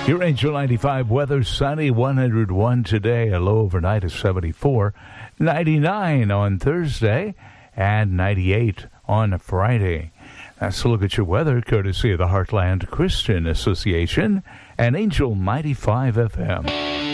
Your Angel 95 weather, sunny, 101 today, a low overnight of 74, 99 on Thursday, and 98 on Friday. That's a look at your weather, courtesy of the Heartland Christian Association and Angel 95 FM.